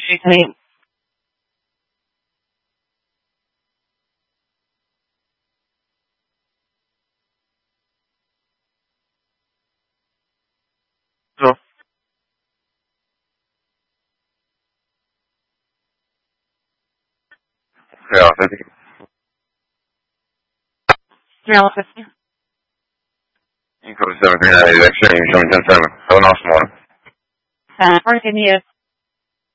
I mean, So, yeah, 50. 350. You can go to 7398 X-ray, you show me 10-7. Have an awesome morning. Working you.